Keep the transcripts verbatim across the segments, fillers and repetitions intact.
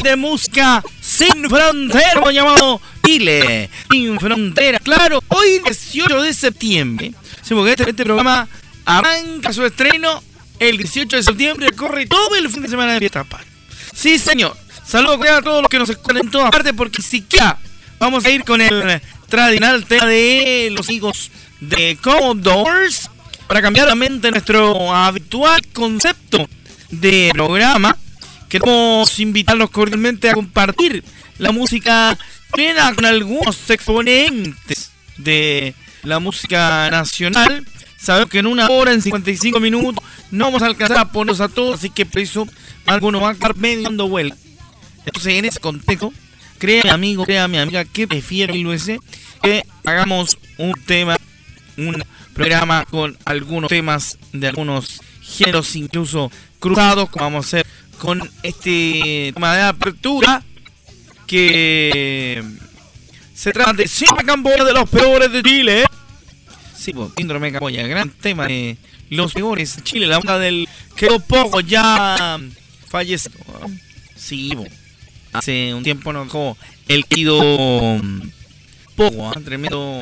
de música sin fronteras llamado Chile sin fronteras. Claro, hoy dieciocho de septiembre, sí, porque este, este programa arranca su estreno el dieciocho de septiembre, corre todo el fin de semana de fiesta. Sí, señor. Saludos a todos los que nos escuchan en todas partes, porque siquiera vamos a ir con el tradicional tema de los hijos de Commodores para cambiar la mente nuestro habitual concepto de programa. Queremos invitarlos cordialmente a compartir la música plena con algunos exponentes de la música nacional. Sabemos que en una hora, en cincuenta y cinco minutos, no vamos a alcanzar a ponernos a todos, así que por eso alguno va a estar medio dando vuelta. Entonces, en ese contexto, créame amigo, créame amiga, que prefiero mil veces que hagamos un tema, un programa con algunos temas de algunos géneros, incluso cruzados, como vamos a hacer con este tema de apertura, que se trata de Síndrome Camboya, de los peores de Chile. ¿eh? Sí, pues, Síndrome Camboya, gran tema de los peores de Chile, la banda del quedó poco ya fallecido. Sí, pues. Hace un tiempo nos dejó el querido Pogo, ¿eh? tremendo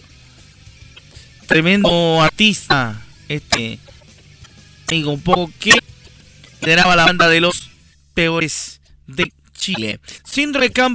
tremendo artista, este amigo un poco que lideraba la banda de los peores de Chile. Síndrome Camboya.